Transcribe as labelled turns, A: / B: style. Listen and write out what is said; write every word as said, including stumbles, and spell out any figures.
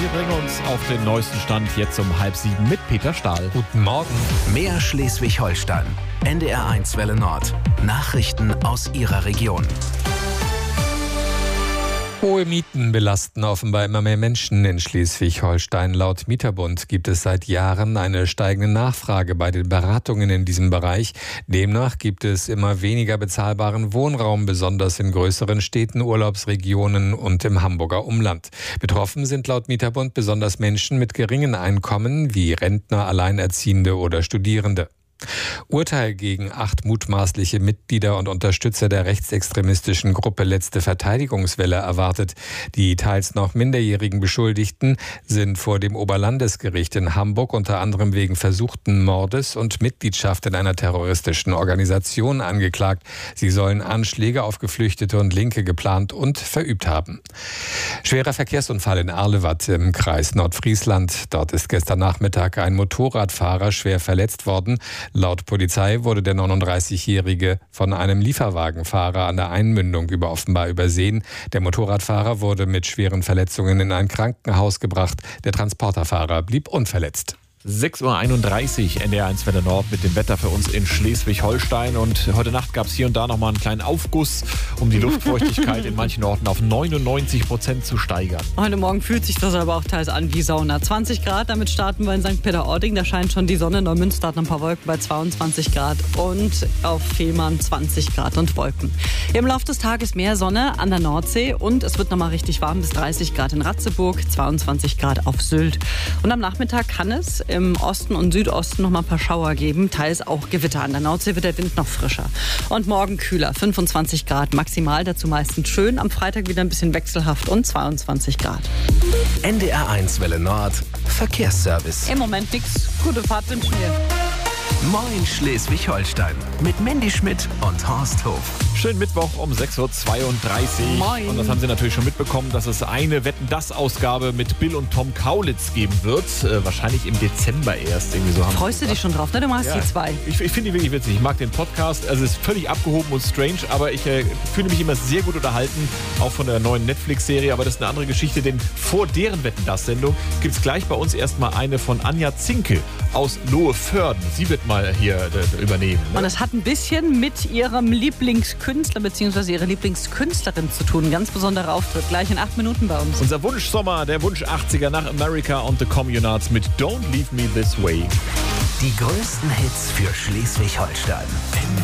A: wir bringen uns auf den neuesten Stand jetzt um halb sieben mit Peter Stahl.
B: Guten Morgen.
C: Mehr Schleswig-Holstein. N D R eins Welle Nord. Nachrichten aus Ihrer Region.
B: Hohe Mieten belasten offenbar immer mehr Menschen in Schleswig-Holstein. Laut Mieterbund gibt es seit Jahren eine steigende Nachfrage bei den Beratungen in diesem Bereich. Demnach gibt es immer weniger bezahlbaren Wohnraum, besonders in größeren Städten, Urlaubsregionen und im Hamburger Umland. Betroffen sind laut Mieterbund besonders Menschen mit geringen Einkommen wie Rentner, Alleinerziehende oder Studierende. Urteil gegen acht mutmaßliche Mitglieder und Unterstützer der rechtsextremistischen Gruppe Letzte Verteidigungswelle erwartet. Die teils noch minderjährigen Beschuldigten sind vor dem Oberlandesgericht in Hamburg unter anderem wegen versuchten Mordes und Mitgliedschaft in einer terroristischen Organisation angeklagt. Sie sollen Anschläge auf Geflüchtete und Linke geplant und verübt haben. Schwerer Verkehrsunfall in Arlewatt im Kreis Nordfriesland. Dort ist gestern Nachmittag ein Motorradfahrer schwer verletzt worden. Laut Polizei wurde der neununddreißigjährige von einem Lieferwagenfahrer an der Einmündung über offenbar übersehen. Der Motorradfahrer wurde mit schweren Verletzungen in ein Krankenhaus gebracht. Der Transporterfahrer blieb unverletzt.
A: sechs Uhr einunddreißig, N D R eins Welle Nord mit dem Wetter für uns in Schleswig-Holstein. Und heute Nacht gab es hier und da nochmal einen kleinen Aufguss, um die Luftfeuchtigkeit in manchen Orten auf neunundneunzig Prozent zu steigern.
D: Heute Morgen fühlt sich das aber auch teils an wie Sauna. zwanzig Grad, damit starten wir in Sankt Peter-Ording. Da scheint schon die Sonne. Neumünster hat noch ein paar Wolken bei zweiundzwanzig Grad. Und auf Fehmarn zwanzig Grad und Wolken. Im Laufe des Tages mehr Sonne an der Nordsee. Und es wird nochmal richtig warm, bis dreißig Grad in Ratzeburg, zweiundzwanzig Grad auf Sylt. Und am Nachmittag kann es im Osten und Südosten noch mal ein paar Schauer geben, teils auch Gewitter. An der Nordsee wird der Wind noch frischer. Und morgen kühler, fünfundzwanzig Grad maximal, dazu meistens schön. Am Freitag wieder ein bisschen wechselhaft und zweiundzwanzig Grad.
C: N D R eins Welle Nord. Verkehrsservice.
D: Im Moment nichts. Gute Fahrt wünschen wir.
C: Moin Schleswig-Holstein. Mit Mandy Schmidt und Horst Hof.
A: Schönen Mittwoch um sechs Uhr zweiunddreißig.
D: Moin.
A: Und das haben Sie natürlich schon mitbekommen, dass es eine Wetten-dass-Ausgabe mit Bill und Tom Kaulitz geben wird. Äh, wahrscheinlich im Dezember erst. Irgendwie so haben
D: Freust du dich schon drauf, ne? Du machst
A: ja,
D: die zwei.
A: Ich, ich finde die wirklich witzig. Ich mag den Podcast. Also es ist völlig abgehoben und strange, aber ich äh, fühle mich immer sehr gut unterhalten. Auch von der neuen Netflix-Serie. Aber das ist eine andere Geschichte, denn vor deren Wetten-dass-Sendung gibt es gleich bei uns erstmal eine von Anja Zinke aus Loheförden. Sie wird mal hier äh, übernehmen. Ne?
D: Und es hat ein bisschen mit ihrem Lieblingskünstler bzw. ihrer Lieblingskünstlerin zu tun. Ein ganz besonderer Auftritt. Gleich in acht Minuten bei uns.
A: Unser Wunschsommer, der Wunsch achtziger nach America und The Communards mit Don't Leave Me This Way.
C: Die größten Hits für Schleswig-Holstein.